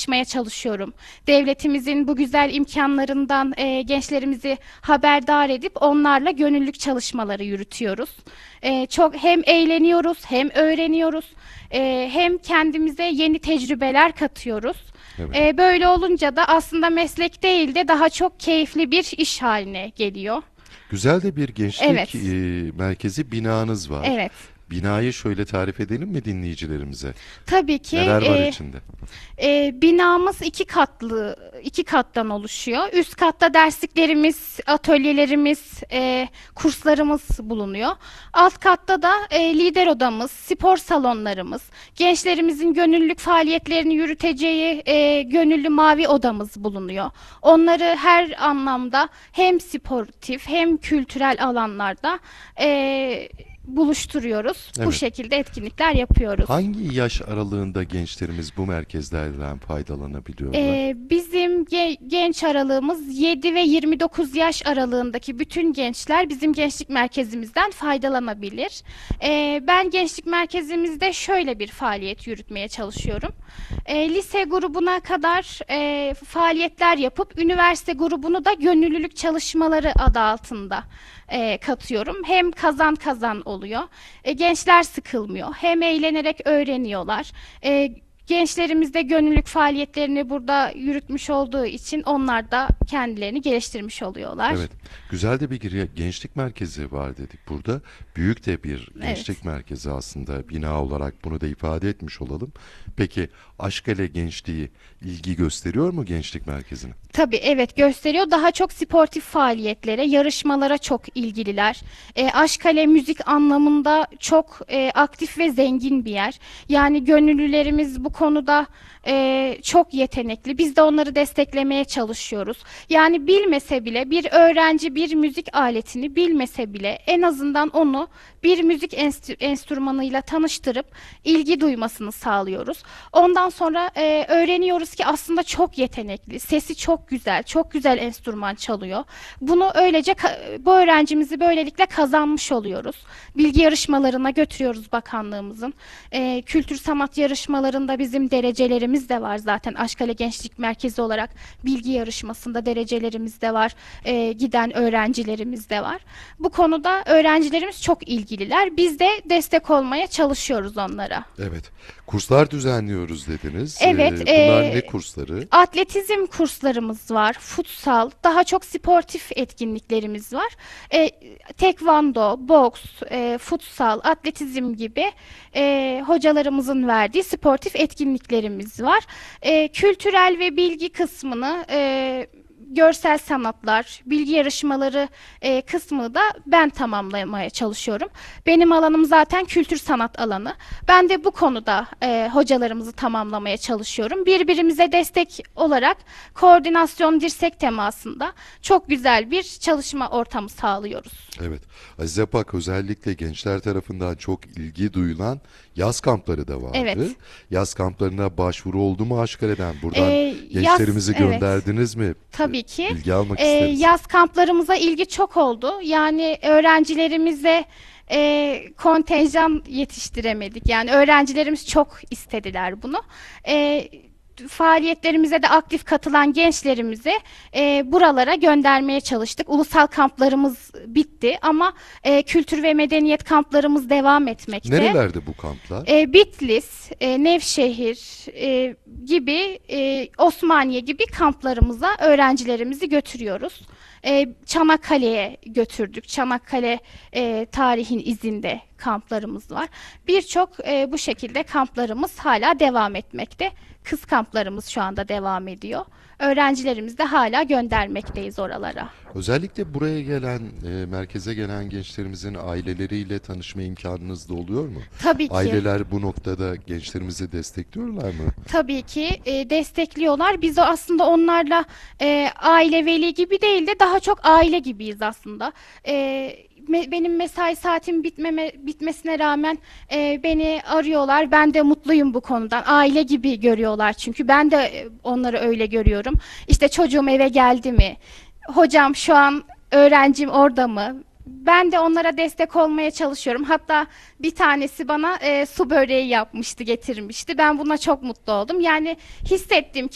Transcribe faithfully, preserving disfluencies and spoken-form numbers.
ulaşmaya çalışıyorum. Devletimizin bu güzel imkanlarından e, gençlerimizi haberdar edip onlarla gönüllülük çalışmaları yürütüyoruz. E, çok hem eğleniyoruz, hem öğreniyoruz, e, hem kendimize yeni tecrübeler katıyoruz. Evet. E, böyle olunca da aslında meslek değil de daha çok keyifli bir iş haline geliyor. Güzel de bir gençlik e, Evet, merkezi binanız var. evet. Binayı şöyle tarif edelim mi dinleyicilerimize? Tabii ki. Neler var E, içinde? E, binamız iki katlı, iki kattan oluşuyor. Üst katta dersliklerimiz, atölyelerimiz, e, kurslarımız bulunuyor. Alt katta da e, lider odamız, spor salonlarımız, gençlerimizin gönüllülük faaliyetlerini yürüteceği e, gönüllü mavi odamız bulunuyor. Onları her anlamda hem sportif hem kültürel alanlarda e, buluşturuyoruz. Bu Evet. şekilde etkinlikler yapıyoruz. Hangi yaş aralığında gençlerimiz bu merkezlerden faydalanabiliyorlar? Ee, bizim ge- genç aralığımız yedi ve yirmi dokuz yaş aralığındaki bütün gençler bizim gençlik merkezimizden faydalanabilir. Ee, ben gençlik merkezimizde şöyle bir faaliyet yürütmeye çalışıyorum. Ee, lise grubuna kadar e, faaliyetler yapıp üniversite grubunu da gönüllülük çalışmaları adı altında e, katıyorum. Hem kazan kazan oluyor. E, gençler sıkılmıyor. Hem eğlenerek öğreniyorlar. E, Gençlerimiz de gönüllülük faaliyetlerini burada yürütmüş olduğu için onlar da kendilerini geliştirmiş oluyorlar. Evet. Güzel de bir gir- gençlik merkezi var dedik burada. Büyük de bir Evet. gençlik merkezi aslında bina olarak bunu da ifade etmiş olalım. Peki Aşkale Gençliği ilgi gösteriyor mu gençlik merkezine? Tabii evet gösteriyor. Daha çok sportif faaliyetlere, yarışmalara çok ilgililer. E, Aşkale müzik anlamında çok e, aktif ve zengin bir yer. Yani gönüllülerimiz bu konuda e, çok yetenekli. Biz de onları desteklemeye çalışıyoruz. Yani bilmese bile bir öğrenci bir müzik aletini bilmese bile en azından onu bir müzik enstü- enstrümanıyla tanıştırıp ilgi duymasını sağlıyoruz. Ondan sonra e, öğreniyoruz ki aslında çok yetenekli, sesi çok güzel, çok güzel enstrüman çalıyor. Bunu öylece ka- bu öğrencimizi böylelikle kazanmış oluyoruz. Bilgi yarışmalarına götürüyoruz bakanlığımızın. E, kültür sanat yarışmalarında bizim derecelerimiz de var zaten. Aşkale Gençlik Merkezi olarak bilgi yarışmasında derecelerimiz de var. E, giden öğrencilerimiz de var. Bu konuda öğrencilerimiz çok ilgililer. Biz de destek olmaya çalışıyoruz onlara. Evet. Kurslar düzenliyoruz dediniz. Evet, Ee, bunlar ne e, kursları? atletizm kurslarımız var, futsal, daha çok sportif etkinliklerimiz var. E, tekvando, boks, e, futsal, atletizm gibi e, hocalarımızın verdiği sportif etkinliklerimiz var. E, kültürel ve bilgi kısmını e, görsel sanatlar, bilgi yarışmaları e, kısmını da ben tamamlamaya çalışıyorum. Benim alanım zaten kültür sanat alanı. Ben de bu konuda e, hocalarımızı tamamlamaya çalışıyorum. Birbirimize destek olarak koordinasyon dirsek temasında çok güzel bir çalışma ortamı sağlıyoruz. Evet. Azize Pak özellikle gençler tarafından çok ilgi duyulan yaz kampları da vardı. Evet. Yaz kamplarına başvuru oldu mu Aşkale'den? E, Buradan yaz, gençlerimizi evet. gönderdiniz mi? Tabii ki. Bilgi almak Ee, isteriz. yaz kamplarımıza ilgi çok oldu. Yani öğrencilerimize e, kontenjan yetiştiremedik. Yani öğrencilerimiz çok istediler bunu. E, Faaliyetlerimize de aktif katılan gençlerimizi e, buralara göndermeye çalıştık. Ulusal kamplarımız bitti ama e, kültür ve medeniyet kamplarımız devam etmekte. Nerelerde bu kamplar? E, Bitlis, e, Nevşehir e, gibi, e, Osmaniye gibi kamplarımıza öğrencilerimizi götürüyoruz. E, Çanakkale'ye götürdük. Çanakkale e, tarihin izinde kamplarımız var. Birçok e, bu şekilde kamplarımız hala devam etmekte. Kız kamplarımız şu anda devam ediyor. Öğrencilerimizi de hala göndermekteyiz oralara. Özellikle buraya gelen, e, merkeze gelen gençlerimizin aileleriyle tanışma imkanınız da oluyor mu? Tabii ki. Aileler bu noktada gençlerimizi destekliyorlar mı? Tabii ki e, destekliyorlar. Biz o aslında onlarla e, aile veli gibi değil de daha çok aile gibiyiz aslında. E, me- benim mesai saatim bitmeme bitmesine rağmen e, beni arıyorlar. Ben de mutluyum bu konudan. Aile gibi görüyorlar çünkü ben de e, onları öyle görüyorum. İşte çocuğum eve geldi mi? Hocam şu an öğrencim orada mı? Ben de onlara destek olmaya çalışıyorum. Hatta bir tanesi bana e, su böreği yapmıştı, getirmişti. Ben buna çok mutlu oldum. Yani hissettim ki